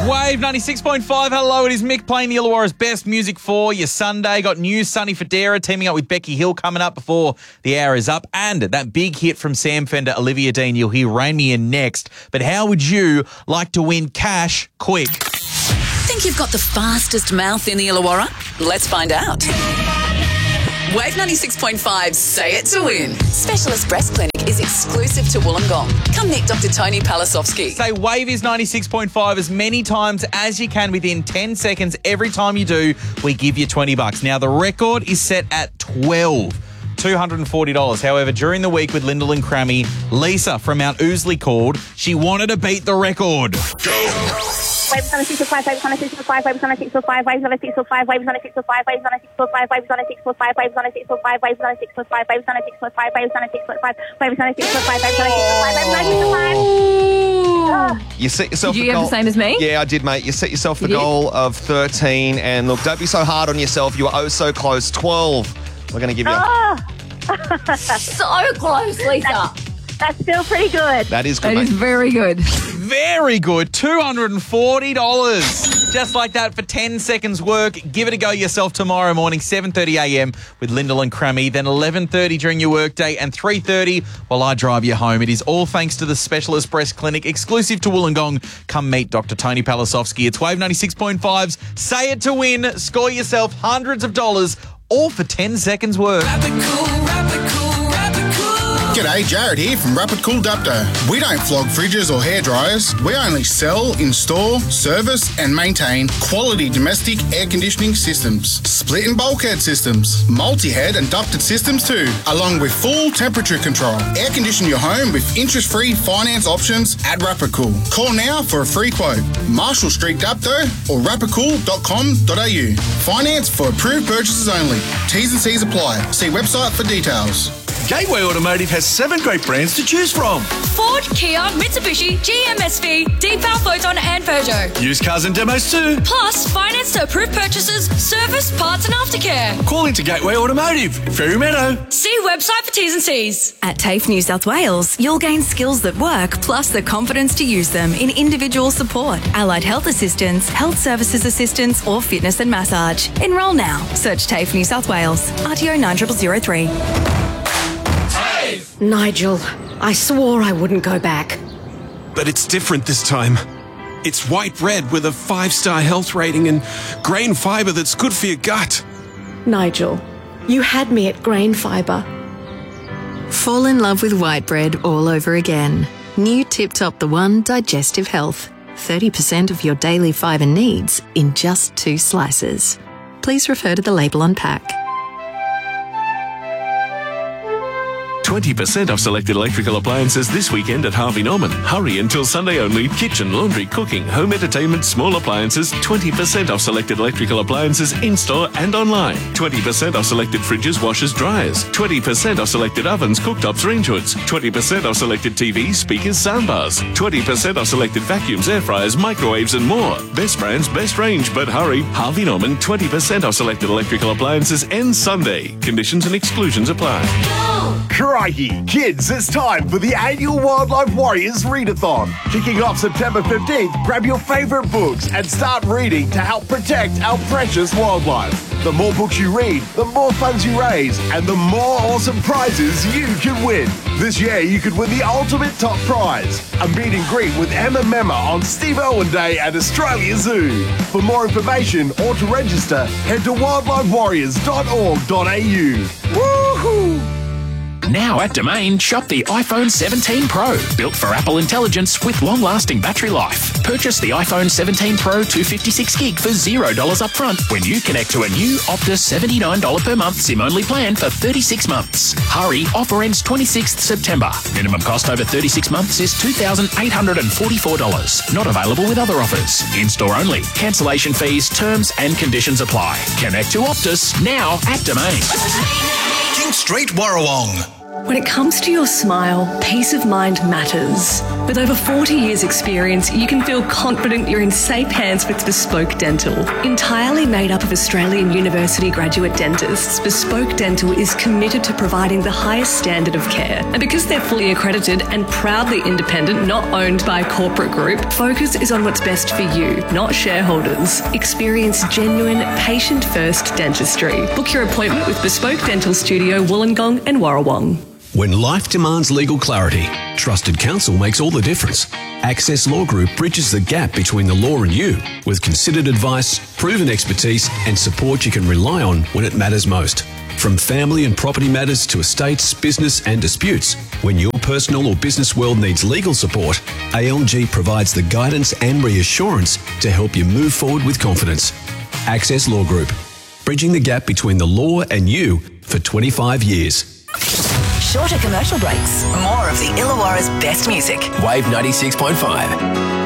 Wave 96.5. Hello, it is Mick playing the Illawarra's best music for your Sunday. Got new Sonny Fodera teaming up with Becky Hill coming up before the hour is up. And that big hit from Sam Fender, Olivia Dean. You'll hear Rain Me In next. But how would you like to win cash quick? Think you've got the fastest mouth in the Illawarra? Let's find out. Wave 96.5, say it to win. Specialist Breast Clinic is exclusive to Wollongong. Come meet Dr. Tony Palasovsky. Say Wave is 96.5 as many times as you can within 10 seconds. Every time you do, we give you $20. Now, the record is set at 12. $240. However, during the week with Lyndall and Crammy, Lisa from Mount Ousley called. She wanted to beat the record. Go! Waves on a 645, waves on a 645, waves on a 645, waves on a 645, waves on a 645, waves on a 645, waves on a 645, waves on a 645, waves on a 645, waves on a 645, waves on a 645, waves on a 645, waves on a 645, waves on a 645. You set yourself Did a you goal. have the same as me? Yeah, I did, mate. You set yourself the You did? goal of 13. And look, don't be so hard on yourself. You were oh so close. 12. We're going to give you So close, Lisa. That's still pretty good. That is good, That mate. is very good. Very good. $240. Just like that for 10 seconds work. Give it a go yourself tomorrow morning, 7:30 a.m. with Lyndall and Crammy, then 11:30 during your workday and 3:30 while I drive you home. It is all thanks to the Specialist Breast Clinic, exclusive to Wollongong. Come meet Dr. Tony Palasovsky. It's Wave 96.5's Say It to Win. Score yourself hundreds of dollars, all for 10 seconds work. G'day, Jared here from Rapid Cool Dapto. We don't flog fridges or hairdryers. We only sell, install, service and maintain quality domestic air conditioning systems, split and bulkhead systems, multi-head and ducted systems too, along with full temperature control. Air condition your home with interest-free finance options at Rapid Cool. Call now for a free quote. Marshall Street Dapto or rapidcool.com.au. Finance for approved purchases only. T's and C's apply. See website for details. Gateway Automotive has 7 great brands to choose from. Ford, Kia, Mitsubishi, GMSV, Deepal, Photon and Peugeot. Used cars and demos too. Plus, finance to approved purchases, service, parts and aftercare. Call into Gateway Automotive, Fairy Meadow. See website for T's and C's. At TAFE New South Wales, you'll gain skills that work, plus the confidence to use them in individual support, allied health assistance, health services assistance, or fitness and massage. Enrol now. Search TAFE New South Wales. RTO 9003. Nigel, I swore I wouldn't go back. But it's different this time. It's white bread with a 5-star health rating and grain fibre that's good for your gut. Nigel, you had me at grain fibre. Fall in love with white bread all over again. New Tip Top the One Digestive Health. 30% of your daily fibre needs in just 2 slices. Please refer to the label on pack. 20% off selected electrical appliances this weekend at Harvey Norman. Hurry until Sunday only. Kitchen, laundry, cooking, home entertainment, small appliances. 20% off selected electrical appliances in-store and online. 20% off selected fridges, washers, dryers. 20% off selected ovens, cooktops, range hoods. 20% off selected TVs, speakers, soundbars. 20% off selected vacuums, air fryers, microwaves and more. Best brands, best range, but hurry. Harvey Norman, 20% off selected electrical appliances ends Sunday. Conditions and exclusions apply. Crikey! Kids, it's time for the annual Wildlife Warriors Readathon. Kicking off September 15th, grab your favourite books and start reading to help protect our precious wildlife. The more books you read, the more funds you raise, and the more awesome prizes you can win. This year, you could win the ultimate top prize, a meet and greet with Emma Memma on Steve Irwin Day at Australia Zoo. For more information or to register, head to wildlifewarriors.org.au. Woohoo! Now at Domain, shop the iPhone 17 Pro, built for Apple intelligence with long-lasting battery life. Purchase the iPhone 17 Pro 256GB for $0 upfront when you connect to a new Optus $79 per month SIM-only plan for 36 months. Hurry, offer ends 26th September. Minimum cost over 36 months is $2,844. Not available with other offers. In-store only. Cancellation fees, terms and conditions apply. Connect to Optus now at Domain. King Street, Warrawong. When it comes to your smile, peace of mind matters. With over 40 years' experience, you can feel confident you're in safe hands with Bespoke Dental. Entirely made up of Australian University graduate dentists, Bespoke Dental is committed to providing the highest standard of care. And because they're fully accredited and proudly independent, not owned by a corporate group, focus is on what's best for you, not shareholders. Experience genuine, patient-first dentistry. Book your appointment with Bespoke Dental Studio, Wollongong and Warrawong. When life demands legal clarity, trusted counsel makes all the difference. Access Law Group bridges the gap between the law and you with considered advice, proven expertise and support you can rely on when it matters most. From family and property matters to estates, business and disputes, when your personal or business world needs legal support, ALG provides the guidance and reassurance to help you move forward with confidence. Access Law Group, bridging the gap between the law and you for 25 years. Shorter commercial breaks. More of the Illawarra's best music. Wave 96.5.